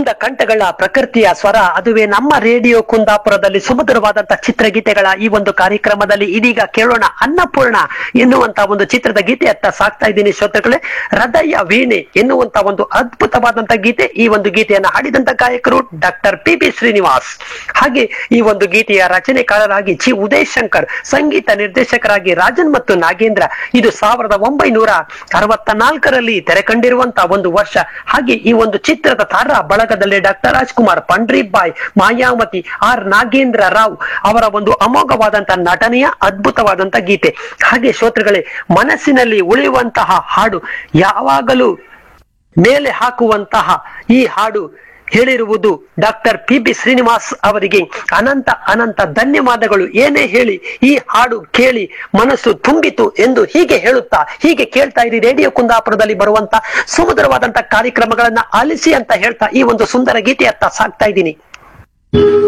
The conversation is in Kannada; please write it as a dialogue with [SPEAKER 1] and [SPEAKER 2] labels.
[SPEAKER 1] ಕುಂದ ಕಂಠಗಳ ಪ್ರಕೃತಿಯ ಸ್ವರ, ಅದುವೇ ನಮ್ಮ ರೇಡಿಯೋ ಕುಂದಾಪುರದಲ್ಲಿ ಸುಮಧುರವಾದಂತಹ ಚಿತ್ರಗೀತೆಗಳ ಈ ಒಂದು ಕಾರ್ಯಕ್ರಮದಲ್ಲಿ ಇದೀಗ ಕೇಳೋಣ ಅನ್ನಪೂರ್ಣ ಎನ್ನುವಂತ ಒಂದು ಚಿತ್ರದ ಗೀತೆಯತ್ತ ಸಾಕ್ತಾ ಇದ್ದೀನಿ ಶ್ರೋತೃಗಳೇ. ಹೃದಯ ವೀಣೆ ಎನ್ನುವಂತ ಒಂದು ಅದ್ಭುತವಾದಂತಹ ಗೀತೆ. ಈ ಒಂದು ಗೀತೆಯನ್ನು ಹಾಡಿದಂತ ಗಾಯಕರು ಡಾಕ್ಟರ್ ಪಿ ಶ್ರೀನಿವಾಸ್. ಹಾಗೆ ಈ ಒಂದು ಗೀತೆಯ ರಚನೆಕಾರರಾಗಿ ಜಿ ಉದಯ್ ಶಂಕರ್, ಸಂಗೀತ ನಿರ್ದೇಶಕರಾಗಿ ರಾಜನ್ ಮತ್ತು ನಾಗೇಂದ್ರ. ಇದು 1964ರಲ್ಲಿ ತೆರೆ ಕಂಡಿರುವಂತಹ ಒಂದು ವರ್ಷ. ಹಾಗೆ ಈ ಒಂದು ಚಿತ್ರದ ತಾರಾ ಬಳಗದಲ್ಲಿ ಡಾಕ್ಟರ್ ರಾಜ್ಕುಮಾರ್, ಪಂಡ್ರೀಬಾಯ್, ಮಾಯಾವತಿ, ಆರ್ ನಾಗೇಂದ್ರ ರಾವ್ ಅವರ ಒಂದು ಅಮೋಘವಾದಂತಹ ನಟನೆಯ ಅದ್ಭುತವಾದಂತಹ ಗೀತೆ. ಹಾಗೆ ಶ್ರೋತೃಗಳೇ, ಮನಸ್ಸಿನಲ್ಲಿ ಉಳಿಯುವಂತಹ ಹಾಡು, ಯಾವಾಗಲೂ ಮೇಲೆ ಹಾಕುವಂತಹ ಈ ಹಾಡು ಹೇಳಿರುವುದು ಡಾಕ್ಟರ್ ಪಿ ಶ್ರೀನಿವಾಸ್ ಅವರಿಗೆ ಅನಂತ ಅನಂತ ಧನ್ಯವಾದಗಳು. ಏನೇ ಹೇಳಿ ಈ ಹಾಡು ಕೇಳಿ ಮನಸ್ಸು ತುಂಬಿತು ಎಂದು ಹೀಗೆ ಹೇಳುತ್ತಾ ಹೀಗೆ ಕೇಳ್ತಾ ಇರಿ ರೇಡಿಯೋ ಕುಂದಾಪುರದಲ್ಲಿ ಬರುವಂತ ಸುಮಧುರವಾದಂತ ಕಾರ್ಯಕ್ರಮಗಳನ್ನ ಆಲಿಸಿ ಅಂತ ಹೇಳ್ತಾ ಈ ಒಂದು ಸುಂದರ ಗೀತೆಯತ್ತ ಸಾಕ್ತಾ ಇದ್ದೀನಿ.